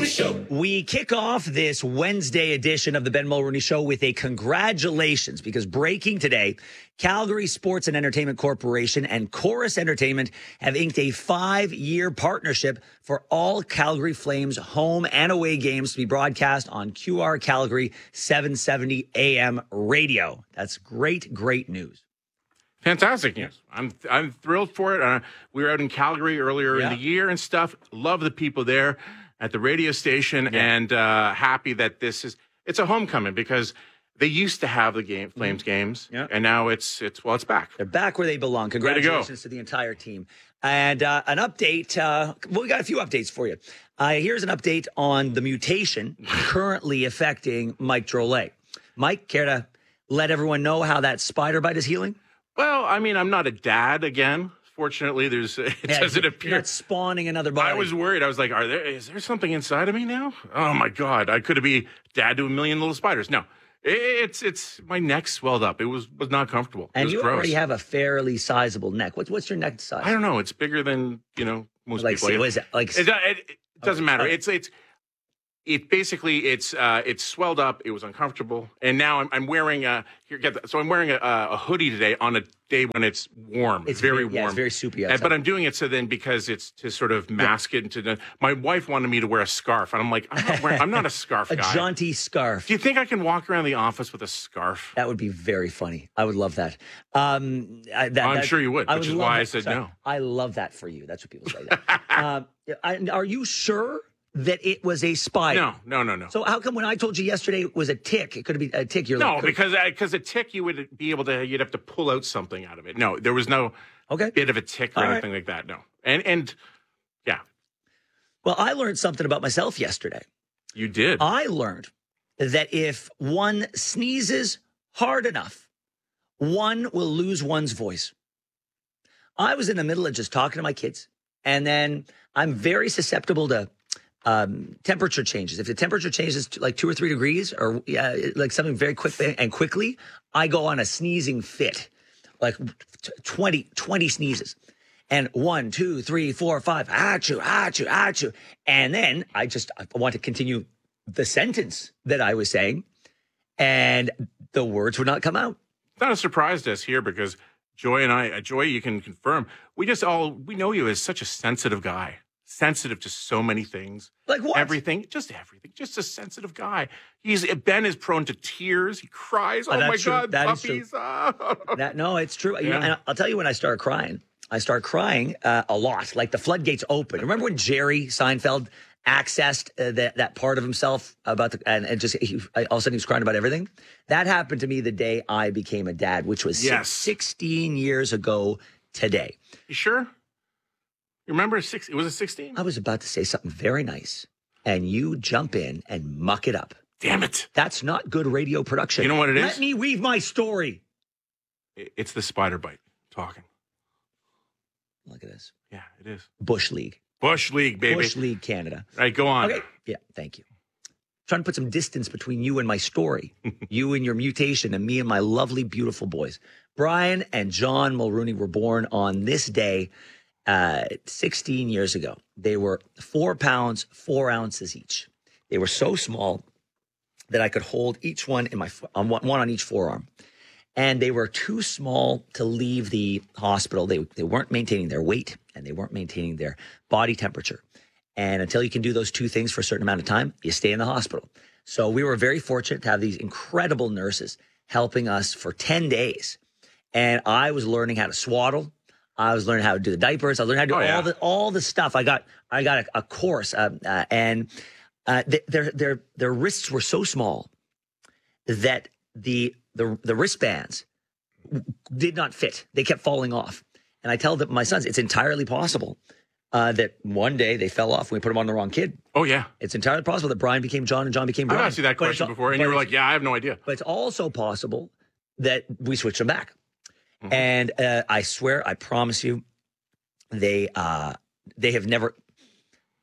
Mulrooney Show. We kick off this Wednesday edition of the Ben Mulrooney Show with a congratulations, because breaking today, Calgary Sports and Entertainment Corporation and Chorus Entertainment have inked a 5-year partnership for all Calgary Flames home and away games to be broadcast on QR Calgary 770 AM radio. That's great, great news. Fantastic news. I'm thrilled for it. We were out in Calgary earlier in the year and stuff. Love the people there at the radio station, and happy that it's a homecoming, because they used to have the Flames games, and now it's back. They're back where they belong. Congratulations to the entire team. And an update. We got a few updates for you. Here's an update on the mutation currently affecting Mike Drolet. Mike, care to let everyone know how that spider bite is healing? Well, I mean, I'm not a dad again. Fortunately, it doesn't appear. You're not spawning another body. I was worried. I was like, is there something inside of me now? Oh my God. I could be dad to a million little spiders. No, it's my neck swelled up. It was not comfortable. And you gross. Already have a fairly sizable neck. What's your neck size? I don't know. It's bigger than, most like, people. What is it? Like, it doesn't matter. It's swelled up. It was uncomfortable, and now I'm wearing I'm wearing a hoodie today on a day when it's warm. It's very warm. It's very soupy outside. But I'm doing it because it's to sort of mask it. My wife wanted me to wear a scarf, and I'm like, I'm not a scarf guy. A jaunty scarf. Do you think I can walk around the office with a scarf? That would be very funny. I would love that. I'm sure you would, which is why I said no. I love that for you. That's what people say. Are you sure that it was a spider? No. So how come when I told you yesterday it was a tick, it could have been a tick? Because a tick you'd have to pull out something out of it. No, there was no bit of a tick or anything like that. No, and yeah. Well, I learned something about myself yesterday. You did. I learned that if one sneezes hard enough, one will lose one's voice. I was in the middle of just talking to my kids, and then I'm very susceptible to temperature changes. If the temperature changes to like 2 or 3 degrees, or like something very quickly, I go on a sneezing fit, like 20 sneezes, and 1, 2, 3, 4, 5, achoo, achoo, achoo, and then I want to continue the sentence that I was saying, and the words would not come out. It's not a surprise to us here, because Joy and I, Joy, you can confirm, we know you as such a sensitive guy. Sensitive to so many things. Like what? Everything. Just a sensitive guy. Ben is prone to tears. He cries. Oh my God, that puppies. No, it's true. Yeah. And I'll tell you when I start crying. I start crying a lot. Like the floodgates open. Remember when Jerry Seinfeld accessed that part of himself about all of a sudden he was crying about everything? That happened to me the day I became a dad, which was 16 years ago today. You sure? You remember it was a 16? I was about to say something very nice, and you jump in and muck it up. Damn it. That's not good radio production. You know what it is? Let me weave my story. It's the spider bite talking. Look at this. Yeah, it is. Bush League. Bush League, baby. Bush League Canada. All right, go on. Okay. Yeah, thank you. Trying to put some distance between you and my story. You and your mutation, and me and my lovely, beautiful boys. Brian and John Mulrooney were born on this day 16 years ago. They were 4 pounds, 4 ounces each. They were so small that I could hold each one in one on each forearm. And they were too small to leave the hospital. They weren't maintaining their weight, and they weren't maintaining their body temperature. And until you can do those two things for a certain amount of time, you stay in the hospital. So we were very fortunate to have these incredible nurses helping us for 10 days. And I was learning how to swaddle. I was learning how to do the diapers. I learned how to do all the stuff. I got a course, and their wrists were so small that the wristbands did not fit. They kept falling off. And I tell my sons, it's entirely possible that one day they fell off when we put them on the wrong kid. Oh, yeah. It's entirely possible that Brian became John and John became Brian. I asked you that question before, and you were like, yeah, I have no idea. But it's also possible that we switched them back. Mm-hmm. And I swear, I promise you, they have never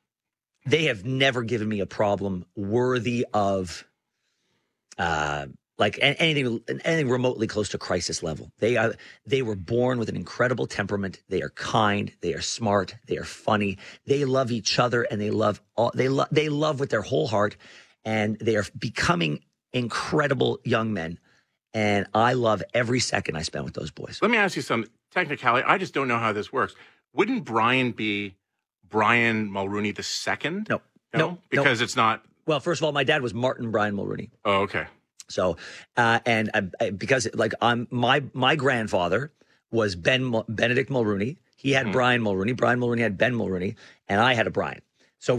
given me a problem worthy of like anything remotely close to crisis level. They were born with an incredible temperament. They are kind. They are smart. They are funny. They love each other, and they love with their whole heart, and they are becoming incredible young men. And I love every second I spend with those boys. Let me ask you some technicality. I just don't know how this works. Wouldn't Brian be Brian Mulrooney II? No, because it's not. Well, first of all, my dad was Martin Brian Mulrooney. Oh, okay. So, because like my grandfather was Benedict Mulrooney. He had Brian Mulrooney. Brian Mulrooney had Ben Mulrooney, and I had a Brian. So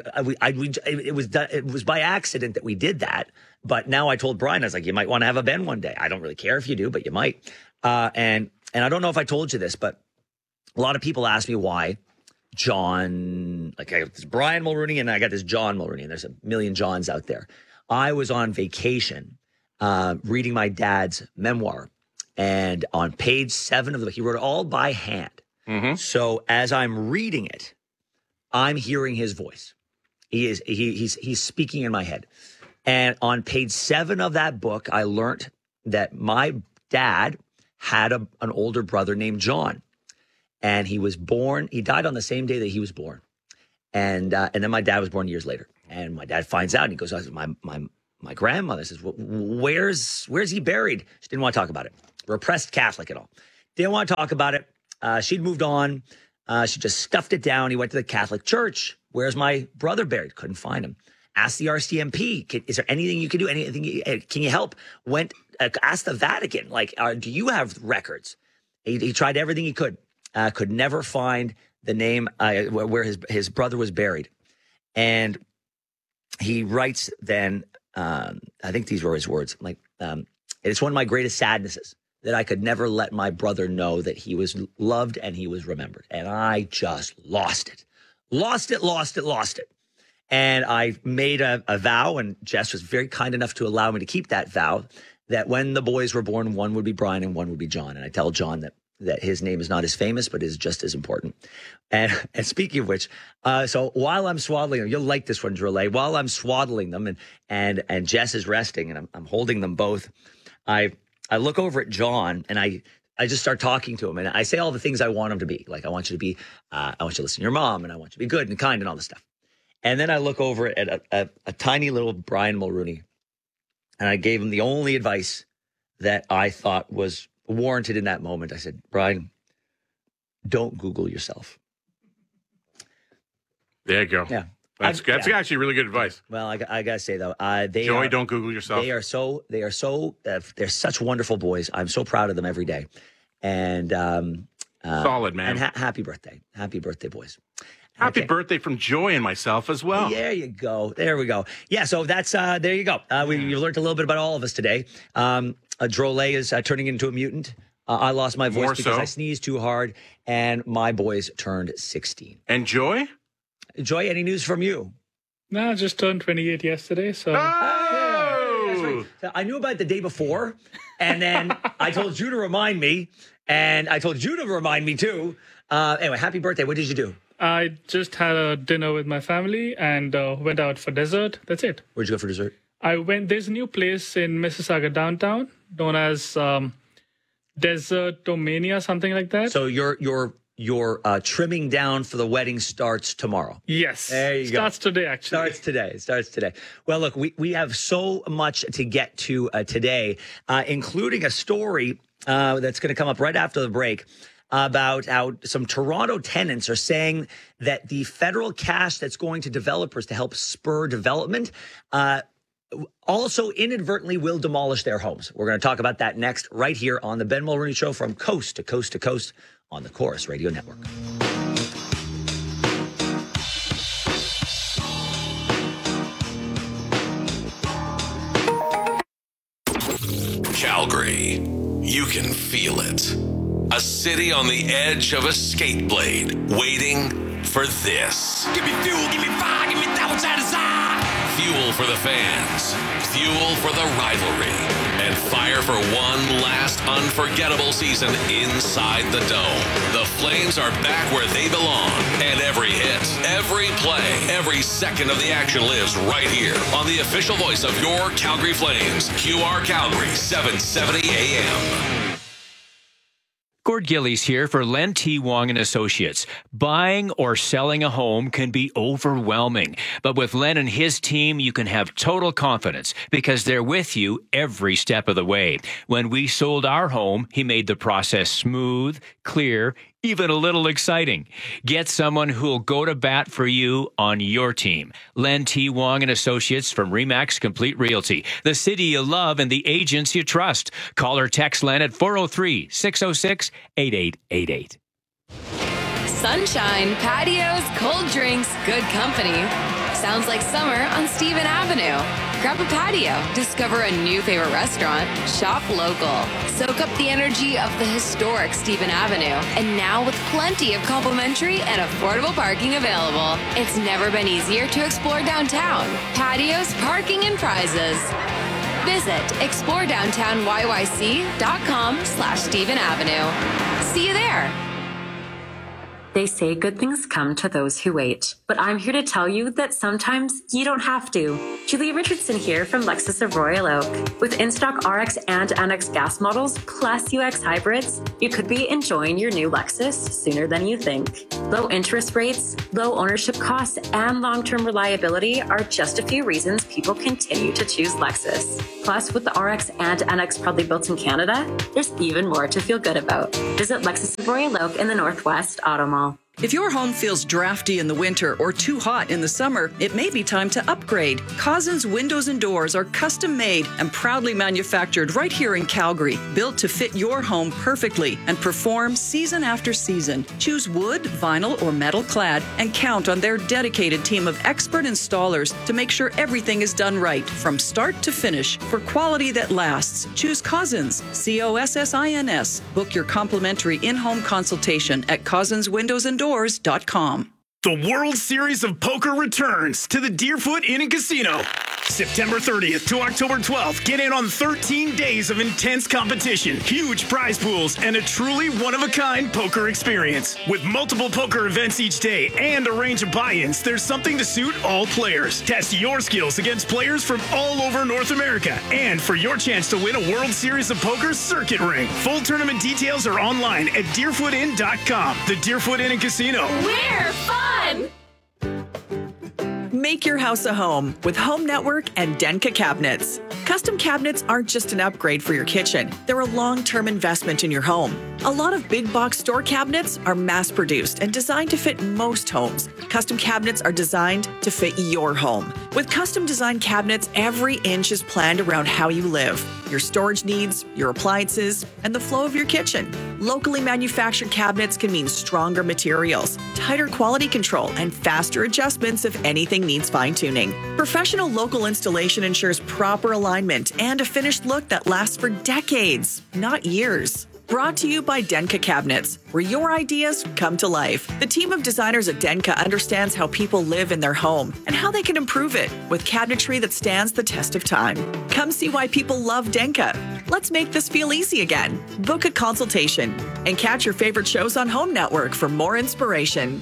it was by accident that we did that. But now I told Brian, I was like, you might want to have a Ben one day. I don't really care if you do, but you might. And I don't know if I told you this, but a lot of people ask me why John, like I got this Brian Mulrooney and I got this John Mulrooney, and there's a million Johns out there. I was on vacation reading my dad's memoir, and on page 7 of the book, he wrote it all by hand. Mm-hmm. So as I'm reading it, I'm hearing his voice. He's speaking in my head. And on page 7 of that book, I learned that my dad had an older brother named John. And he died on the same day that he was born. And then my dad was born years later. And my dad finds out, and he goes, my grandmother says, where's he buried? She didn't want to talk about it. Repressed Catholic and all. Didn't want to talk about it. She'd moved on. She just stuffed it down. He went to the Catholic Church. Where's my brother buried? Couldn't find him. Asked the RCMP. Is there anything you can do? Can you help? Asked the Vatican. Do you have records? He tried everything he could. Could never find the name where his brother was buried. And he writes then, I think these were his words, it's one of my greatest sadnesses that I could never let my brother know that he was loved and he was remembered. And I just lost it. Lost it. And I made a vow, and Jess was very kind enough to allow me to keep that vow, that when the boys were born, one would be Brian and one would be John. And I tell John that his name is not as famous, but is just as important. And speaking of which, so while I'm swaddling them, you'll like this one, Drolet. While I'm swaddling them and Jess is resting and I'm holding them both, I look over at John and I just start talking to him, and I say all the things I want him to be. Like, I want you to listen to your mom, and I want you to be good and kind and all this stuff. And then I look over at a tiny little Brian Mulrooney, and I gave him the only advice that I thought was warranted in that moment. I said, Brian, don't Google yourself. There you go. Yeah. That's actually really good advice. Well, I gotta say though, don't Google yourself. They're such wonderful boys. I'm so proud of them every day. And solid, man. And happy birthday, boys. Happy birthday from Joy and myself as well. There you go. There we go. Yeah. So that's there you go. You've learned a little bit about all of us today. Drolet is turning into a mutant. I lost my voice because I sneezed too hard, and my boys turned 16. And Joy? Joy, any news from you? No, I just turned 28 yesterday. So right. So I knew about it the day before, and then I told you to remind me, and I told you to remind me too. Anyway, happy birthday. What did you do? I just had a dinner with my family and went out for dessert. That's it. Where'd you go for dessert? There's a new place in Mississauga downtown known as Desertomania, something like that. So your trimming down for the wedding starts tomorrow. Yes. There you go. Starts today, actually. Starts today. Well, look, we have so much to get to today, including a story that's going to come up right after the break about how some Toronto tenants are saying that the federal cash that's going to developers to help spur development also inadvertently will demolish their homes. We're going to talk about that next right here on the Ben Mulrooney Show from coast to coast to coast on the Chorus Radio Network. Calgary, you can feel it. A city on the edge of a skate blade, waiting for this. Give me fuel, give me fire, give me that which I desire. Fuel for the fans, fuel for the rivalry, and fire for one last unforgettable season inside the Dome. The Flames are back where they belong, and every hit, every play, every second of the action lives right here on the official voice of your Calgary Flames, QR Calgary, 770 AM. Gord Gillies here for Len T. Wong and Associates. Buying or selling a home can be overwhelming, but with Len and his team, you can have total confidence because they're with you every step of the way. When we sold our home, he made the process smooth, clear, even a little exciting. Get someone who'll go to bat for you on your team. Len T. Wong and Associates from RE/MAX Complete Realty. The city you love and the agents you trust. Call or text Len at 403-606-8888. Sunshine, patios, cold drinks, good company. Sounds like summer on Stephen Avenue. Grab a patio, discover a new favorite restaurant, shop local. Soak up the energy of the historic Stephen Avenue. And now with plenty of complimentary and affordable parking available. It's never been easier to explore downtown. Patios, parking, and prizes. Visit exploredowntownyyc.com/Stephen Avenue. See you there. They say good things come to those who wait. But I'm here to tell you that sometimes you don't have to. Julia Richardson here from Lexus of Royal Oak. With in-stock RX and NX gas models plus UX hybrids, you could be enjoying your new Lexus sooner than you think. Low interest rates, low ownership costs, and long-term reliability are just a few reasons people continue to choose Lexus. Plus, with the RX and NX proudly built in Canada, there's even more to feel good about. Visit Lexus of Royal Oak in the Northwest Auto Mall. If your home feels drafty in the winter or too hot in the summer, it may be time to upgrade. Cousins Windows and Doors are custom made and proudly manufactured right here in Calgary, built to fit your home perfectly and perform season after season. Choose wood, vinyl, or metal clad and count on their dedicated team of expert installers to make sure everything is done right from start to finish for quality that lasts. Choose Cousins, COSSINS. Book your complimentary in-home consultation at cousinswindowsanddoors.com. The World Series of Poker returns to the Deerfoot Inn and Casino. September 30th to October 12th. Get in on 13 days of intense competition, huge prize pools, and a truly one-of-a-kind poker experience. With multiple poker events each day and a range of buy-ins, there's something to suit all players. Test your skills against players from all over North America. And for your chance to win a World Series of Poker circuit ring. Full tournament details are online at deerfootin.com. The Deerfoot Inn and Casino. We're fun! Make your house a home with Home Network and Denka cabinets. Custom cabinets aren't just an upgrade for your kitchen. They're a long-term investment in your home. A lot of big box store cabinets are mass-produced and designed to fit most homes. Custom cabinets are designed to fit your home. With custom designed cabinets, every inch is planned around how you live, your storage needs, your appliances, and the flow of your kitchen. Locally manufactured cabinets can mean stronger materials, tighter quality control, and faster adjustments if anything needs fine-tuning. Professional local installation ensures proper alignment and a finished look that lasts for decades, not years. Brought to you by Denka Cabinets, where your ideas come to life. The team of designers at Denka understands how people live in their home and how they can improve it with cabinetry that stands the test of time. Come see why people love Denka. Let's make this feel easy again. Book a consultation and catch your favorite shows on Home Network for more inspiration.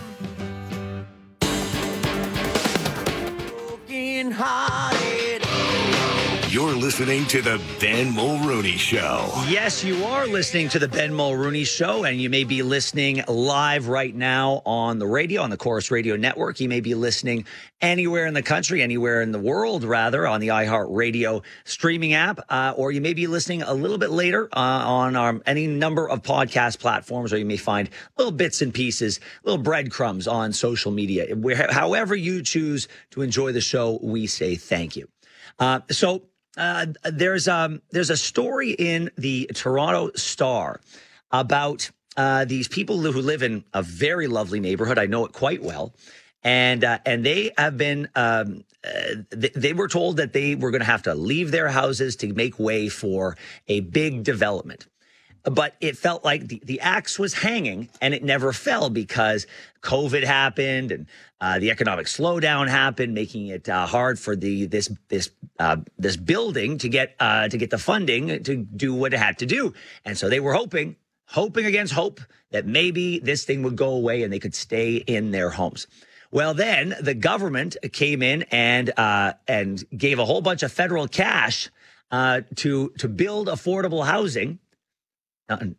You're listening to the Ben Mulrooney Show. Yes, you are listening to the Ben Mulrooney Show, and you may be listening live right now on the radio, on the Chorus Radio Network. You may be listening anywhere in the country, anywhere in the world, rather, on the iHeartRadio streaming app, or you may be listening a little bit later on any number of podcast platforms, or you may find little bits and pieces, little breadcrumbs on social media. However you choose to enjoy the show, we say thank you. There's a story in the Toronto Star about these people who live in a very lovely neighborhood. I know it quite well, and they have been they were told that they were going to have to leave their houses to make way for a big development. But it felt like the axe was hanging and it never fell because COVID happened and the economic slowdown happened, making it hard for this building to get the funding to do what it had to do. And so they were hoping against hope that maybe this thing would go away and they could stay in their homes. Well, then the government came in and gave a whole bunch of federal cash to build affordable housing. I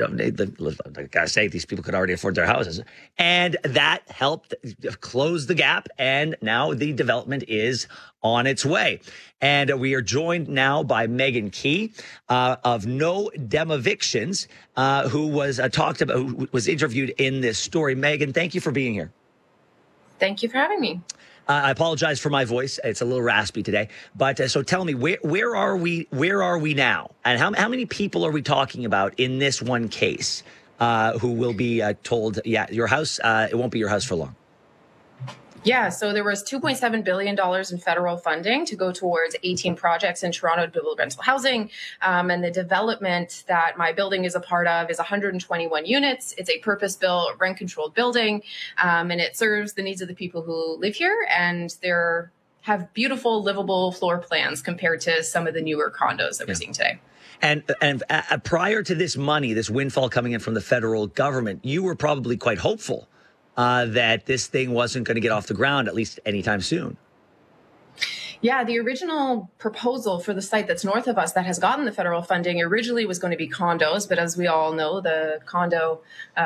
gotta say, these people could already afford their houses, and that helped close the gap. And now the development is on its way. And we are joined now by Megan Key of No Dem Evictions, who was interviewed in this story. Megan, thank you for being here. Thank you for having me. I apologize for my voice; it's a little raspy today. But so tell me, where are we? Where are we now? And how many people are we talking about in this one case who will be told, yeah, your house, it won't be your house for long? Yeah, so there was $2.7 billion in federal funding to go towards 18 projects in Toronto to build rental housing. And the development that my building is a part of is 121 units. It's a purpose-built, rent-controlled building, and it serves the needs of the people who live here. And there have beautiful, livable floor plans compared to some of the newer condos that we're seeing today. And prior to this money, this windfall coming in from the federal government, you were probably quite hopeful that this thing wasn't going to get off the ground, at least anytime soon. Yeah, the original proposal for the site that's north of us that has gotten the federal funding originally was going to be condos. But as we all know, the condo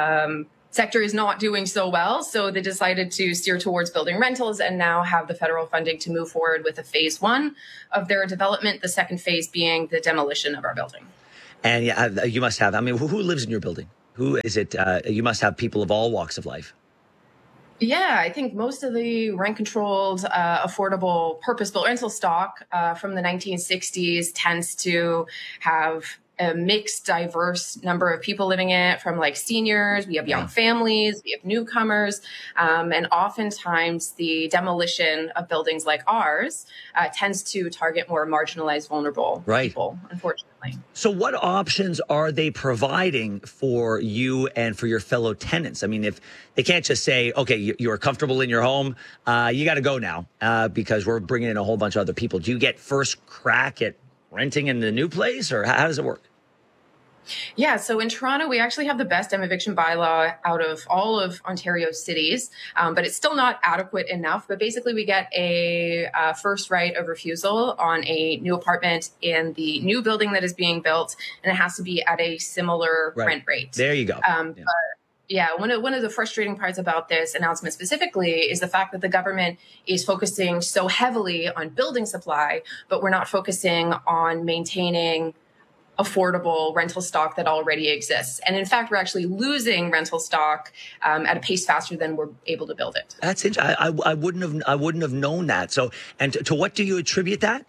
sector is not doing so well. So they decided to steer towards building rentals and now have the federal funding to move forward with a phase one of their development, the second phase being the demolition of our building. And yeah, you must have, I mean, who lives in your building? Who is it? You must have people of all walks of life. Yeah, I think most of the rent-controlled, affordable, purpose-built rental stock from the 1960s tends to have a mixed, diverse number of people living in it, from like seniors, we have young families, we have newcomers, and oftentimes the demolition of buildings like ours tends to target more marginalized, vulnerable people, unfortunately. So what options are they providing for you and for your fellow tenants? I mean, if they can't just say, okay, you're comfortable in your home, you got to go now because we're bringing in a whole bunch of other people. Do you get first crack at renting in the new place, or how does it work? Yeah, so in Toronto, we actually have the best dem eviction bylaw out of all of Ontario cities, but it's still not adequate enough. But basically, we get a first right of refusal on a new apartment in the new building that is being built, and it has to be at a similar rent rate. There you go. But yeah, one of the frustrating parts about this announcement specifically is the fact that the government is focusing so heavily on building supply, but we're not focusing on maintaining affordable rental stock that already exists. And in fact, we're actually losing rental stock at a pace faster than we're able to build it. That's interesting. I wouldn't have known that. So, and to what do you attribute that?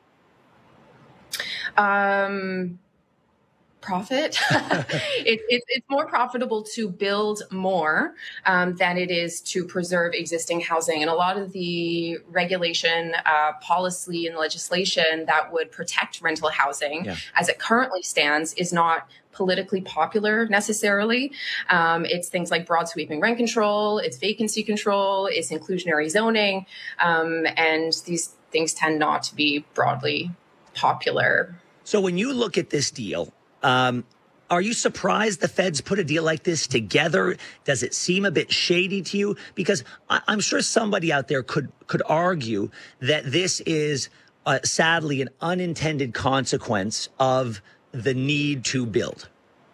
Profit. It's more profitable to build more than it is to preserve existing housing. And a lot of the regulation, policy, and legislation that would protect rental housing as it currently stands is not politically popular necessarily. It's things like broad sweeping rent control, it's vacancy control, it's inclusionary zoning, and these things tend not to be broadly popular. So when you look at this deal, are you surprised the feds put a deal like this together? Does it seem a bit shady to you? Because I'm sure somebody out there could argue that this is sadly an unintended consequence of the need to build.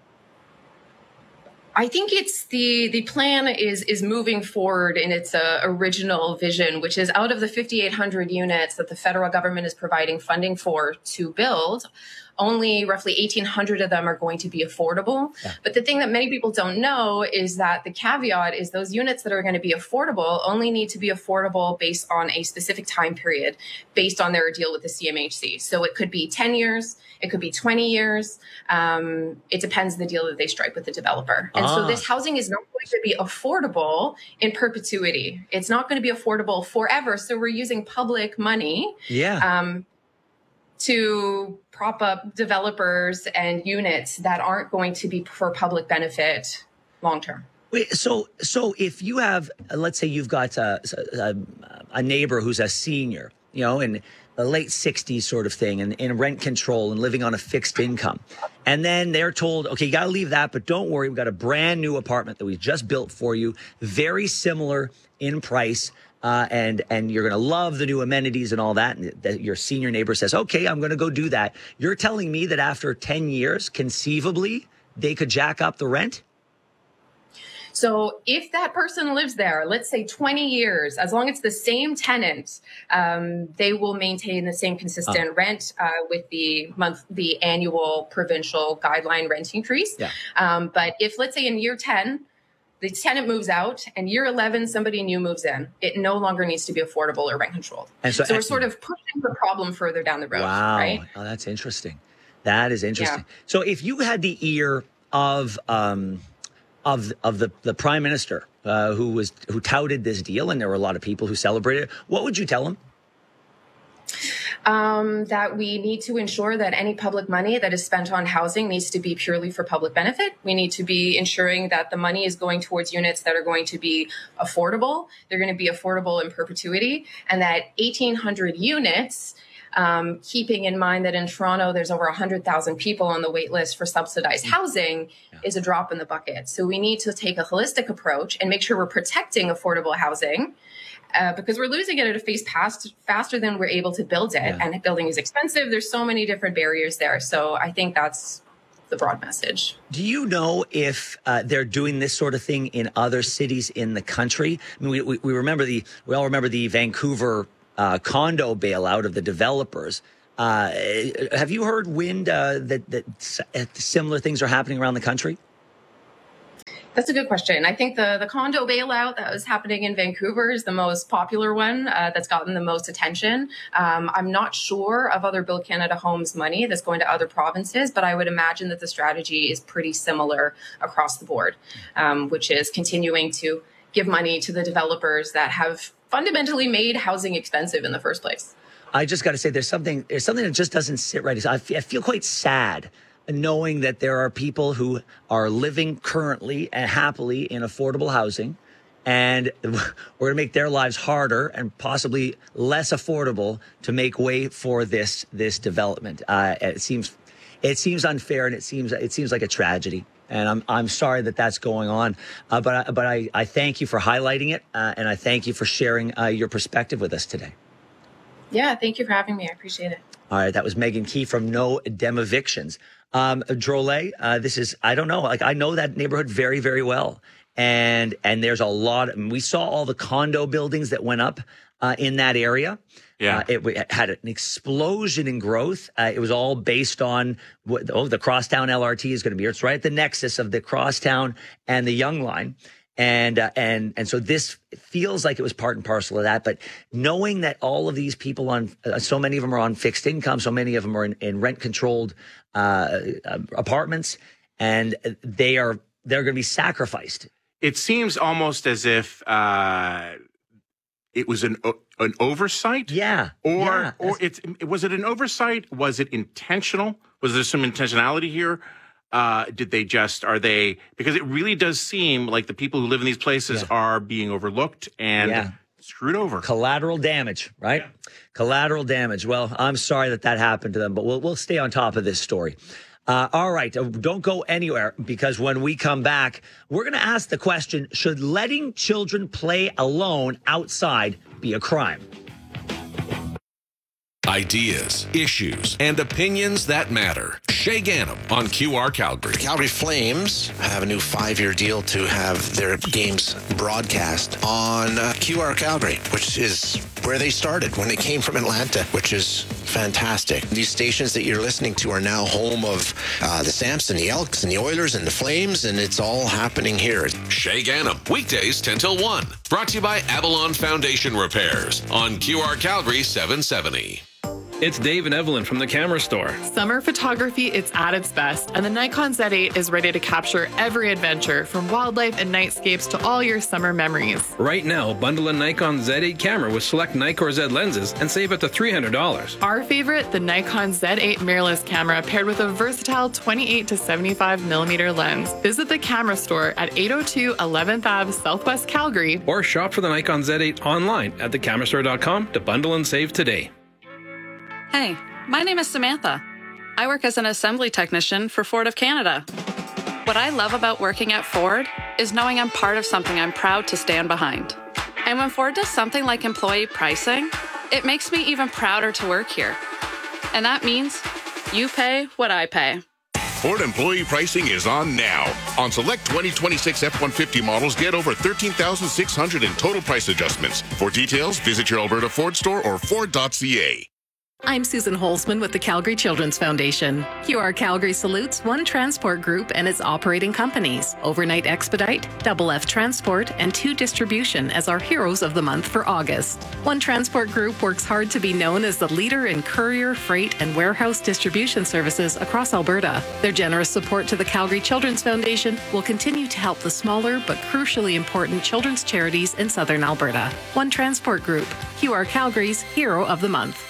I think it's the plan is moving forward in its original vision, which is out of the 5,800 units that the federal government is providing funding for to build, only roughly 1,800 of them are going to be affordable. Yeah. But the thing that many people don't know is that the caveat is those units that are going to be affordable only need to be affordable based on a specific time period, based on their deal with the CMHC. So it could be 10 years, it could be 20 years. It depends on the deal that they strike with the developer. And so this housing is not going to be affordable in perpetuity. It's not going to be affordable forever. So we're using public money to prop up developers and units that aren't going to be for public benefit long term. Wait, so if you have, let's say you've got a neighbor who's a senior, in the late 60s sort of thing, and in rent control and living on a fixed income, and then they're told, okay, you got to leave that, but don't worry, we've got a brand new apartment that we just built for you, very similar in price. And you're going to love the new amenities and all that. And that your senior neighbor says, okay, I'm going to go do that. You're telling me that after 10 years, conceivably, they could jack up the rent? So if that person lives there, let's say 20 years, as long as it's the same tenant, they will maintain the same consistent rent with the annual provincial guideline rent increase. Yeah. But if, let's say in year 10, the tenant moves out, and year 11, somebody new moves in, it no longer needs to be affordable or rent controlled. And so we're sort of pushing the problem further down the road. Wow. Right? Oh, that's interesting. That is interesting. Yeah. So if you had the ear of the prime minister who touted this deal, and there were a lot of people who celebrated it, what would you tell him? That we need to ensure that any public money that is spent on housing needs to be purely for public benefit. We need to be ensuring that the money is going towards units that are going to be affordable. They're going to be affordable in perpetuity, and that 1,800 units, keeping in mind that in Toronto, there's over 100,000 people on the wait list for subsidized housing, is a drop in the bucket. So we need to take a holistic approach and make sure we're protecting affordable housing. Because we're losing it at a pace faster than we're able to build it. Yeah. And building is expensive. There's so many different barriers there. So I think that's the broad message. Do you know if they're doing this sort of thing in other cities in the country? I mean, we all remember the Vancouver condo bailout of the developers. Have you heard wind that similar things are happening around the country? That's a good question. I think the condo bailout that was happening in Vancouver is the most popular one that's gotten the most attention. I'm not sure of other Build Canada Homes money that's going to other provinces, but I would imagine that the strategy is pretty similar across the board, which is continuing to give money to the developers that have fundamentally made housing expensive in the first place. I just got to say, there's something that just doesn't sit right. I feel quite sad knowing that there are people who are living currently and happily in affordable housing, and we're going to make their lives harder and possibly less affordable to make way for this development. It seems unfair, and it seems like a tragedy. And I'm sorry that that's going on. But I thank you for highlighting it, and I thank you for sharing your perspective with us today. Yeah, thank you for having me. I appreciate it. All right, that was Megan Key from No Dem Evictions. Drolet, this is, I don't know, like I know that neighborhood very, very well. And there's a lot, we saw all the condo buildings that went up in that area. Yeah. It had an explosion in growth. It was all based on the Crosstown LRT is going to be here. It's right at the nexus of the Crosstown and the Yonge Line. And so this feels like it was part and parcel of that. But knowing that all of these people so many of them are on fixed income, so many of them are in rent controlled apartments, and they're going to be sacrificed. It seems almost as if it was an oversight. Yeah. Or was it an oversight? Was it intentional? Was there some intentionality here? Did they because it really does seem like the people who live in these places are being overlooked and screwed over. Collateral damage, right? Yeah. Collateral damage. Well, I'm sorry that happened to them, but we'll stay on top of this story. All right. Don't go anywhere, because when we come back, we're going to ask the question, should letting children play alone outside be a crime? Ideas, issues, and opinions that matter. Shay Ganem on QR Calgary. Calgary Flames have a new 5-year deal to have their games broadcast on QR Calgary, which is where they started when they came from Atlanta, which is fantastic. These stations that you're listening to are now home of the Samson, the Elks, and the Oilers, and the Flames, and it's all happening here. Shay Ganem, weekdays 10 till 1. Brought to you by Avalon Foundation Repairs on QR Calgary 770. It's Dave and Evelyn from the Camera Store. Summer photography, it's at its best, and the Nikon Z8 is ready to capture every adventure, from wildlife and nightscapes to all your summer memories. Right now, bundle a Nikon Z8 camera with select Nikkor Z lenses and save up to $300. Our favorite, the Nikon Z8 mirrorless camera paired with a versatile 28 to 75 millimeter lens. Visit the Camera Store at 802 11th Ave, Southwest Calgary. Or shop for the Nikon Z8 online at thecamerastore.com to bundle and save today. Hey, my name is Samantha. I work as an assembly technician for Ford of Canada. What I love about working at Ford is knowing I'm part of something I'm proud to stand behind. And when Ford does something like employee pricing, it makes me even prouder to work here. And that means you pay what I pay. Ford employee pricing is on now. On select 2026 F-150 models, get over $13,600 in total price adjustments. For details, visit your Alberta Ford store or Ford.ca. I'm Susan Holzman with the Calgary Children's Foundation. QR Calgary salutes One Transport Group and its operating companies, Overnight Expedite, Double F Transport, and 2 Distribution as our heroes of the month for August. One Transport Group works hard to be known as the leader in courier, freight, and warehouse distribution services across Alberta. Their generous support to the Calgary Children's Foundation will continue to help the smaller but crucially important children's charities in southern Alberta. One Transport Group, QR Calgary's Hero of the Month.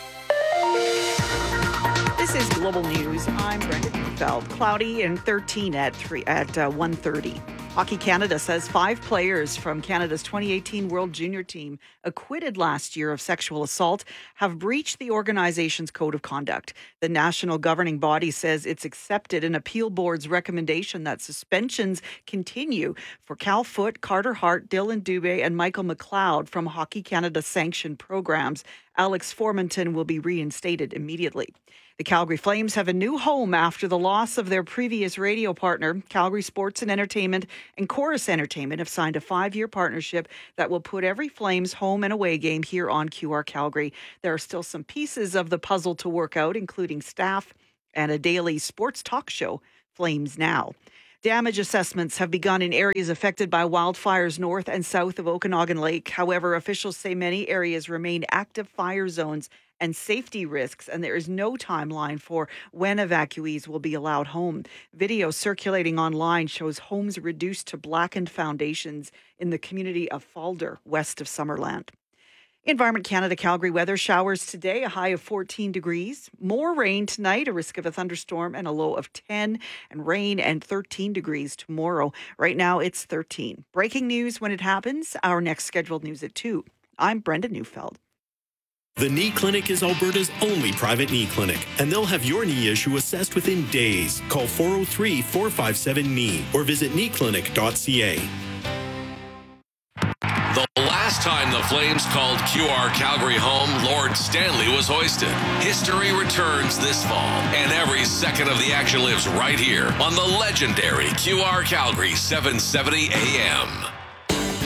This is Global News. I'm Brenda Neufeld. Cloudy and 13 at 1:30. Hockey Canada says 5 players from Canada's 2018 World Junior team, acquitted last year of sexual assault, have breached the organization's code of conduct. The national governing body says it's accepted an appeal board's recommendation that suspensions continue for Cal Foote, Carter Hart, Dylan Dubé, and Michael McLeod from Hockey Canada sanctioned programs. Alex Formanton will be reinstated immediately. The Calgary Flames have a new home after the loss of their previous radio partner. Calgary Sports and Entertainment and Chorus Entertainment have signed a 5-year partnership that will put every Flames home and away game here on QR Calgary. There are still some pieces of the puzzle to work out, including staff and a daily sports talk show, Flames Now. Damage assessments have begun in areas affected by wildfires north and south of Okanagan Lake. However, officials say many areas remain active fire zones and safety risks, and there is no timeline for when evacuees will be allowed home. Video circulating online shows homes reduced to blackened foundations in the community of Falder, west of Summerland. Environment Canada Calgary weather: showers today, a high of 14 degrees. More rain tonight, a risk of a thunderstorm, and a low of 10, and rain and 13 degrees tomorrow. Right now it's 13. Breaking news when it happens. Our next scheduled news at 2. I'm Brenda Neufeld. The Knee Clinic is Alberta's only private knee clinic, and they'll have your knee issue assessed within days. Call 403-457-KNEE or visit kneeclinic.ca. The last time the Flames called QR Calgary home, Lord Stanley was hoisted. History returns this fall, and every second of the action lives right here on the legendary QR Calgary 770 AM.